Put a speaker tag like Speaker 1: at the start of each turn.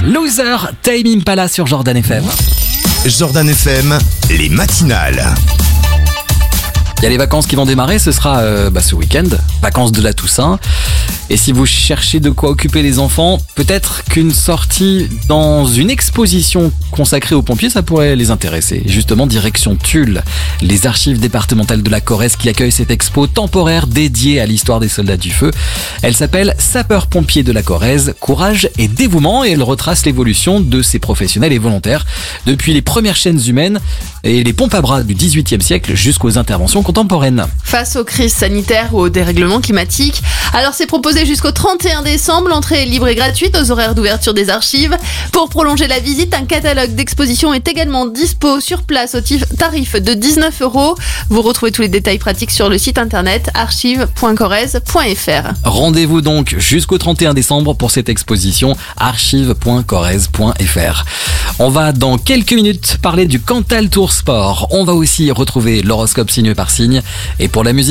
Speaker 1: Loser, Tame Impala sur Jordan FM.
Speaker 2: Jordan FM, les matinales.
Speaker 1: Il y a les vacances qui vont démarrer, ce sera ce week-end, vacances de la Toussaint. Et si vous cherchez de quoi occuper les enfants, peut-être qu'une sortie dans une exposition consacrée aux pompiers, ça pourrait les intéresser. Justement, direction Tulle, les archives départementales de la Corrèze qui accueillent cette expo temporaire dédiée à l'histoire des soldats du feu. Elle s'appelle Sapeurs-pompiers de la Corrèze, courage et dévouement, et elle retrace l'évolution de ces professionnels et volontaires depuis les premières chaînes humaines et les pompes à bras du XVIIIe siècle jusqu'aux interventions contemporaines.
Speaker 3: Face aux crises sanitaires ou au dérèglement climatique, alors c'est proposé jusqu'au 31 décembre, l'entrée est libre et gratuite aux horaires d'ouverture des archives. Pour prolonger la visite, un catalogue d'expositions est également dispo sur place au tarif de 19 €. Vous retrouvez tous les détails pratiques sur le site internet archive.corrèze.fr.
Speaker 1: Rendez-vous donc jusqu'au 31 décembre pour cette exposition archive.corrèze.fr. On va dans quelques minutes parler du Cantal Tour Sport. On va aussi retrouver l'horoscope signe par signe. Et pour la musique,